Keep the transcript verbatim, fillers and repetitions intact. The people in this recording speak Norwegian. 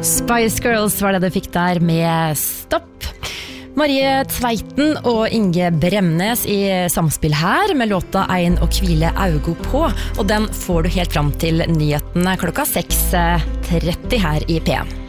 Spice Girls var det du fikk der med Stopp. Marie Tveiten og Inge Bremnes i samspill her med låta Ein og hvile augo på, og den får du helt fram til nyhetene klokka seks tretti her i P en.